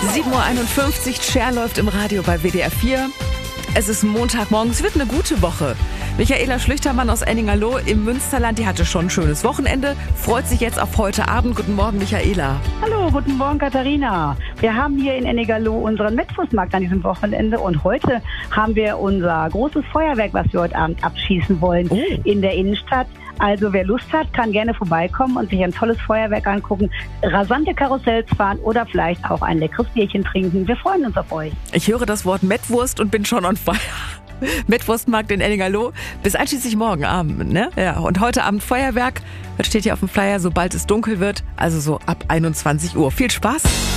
7:51 Uhr, Cher läuft im Radio bei WDR 4. Es ist Montagmorgen, es wird eine gute Woche. Michaela Schlüchtermann aus Enningerloh im Münsterland, die hatte schon ein schönes Wochenende, freut sich jetzt auf heute Abend. Guten Morgen, Michaela. Hallo, guten Morgen, Katharina. Wir haben hier in Enningerloh unseren Mettwurstmarkt an diesem Wochenende und heute haben wir unser großes Feuerwerk, was wir heute Abend abschießen wollen, in der Innenstadt. Also wer Lust hat, kann gerne vorbeikommen und sich ein tolles Feuerwerk angucken, rasante Karussells fahren oder vielleicht auch ein leckeres Bierchen trinken. Wir freuen uns auf euch. Ich höre das Wort Mettwurst und bin schon on fire. Mettwurstmarkt in Enningerloh bis einschließlich morgen Abend, ne? Ja, und heute Abend Feuerwerk. Das steht hier auf dem Flyer, sobald es dunkel wird, also so ab 21 Uhr. Viel Spaß!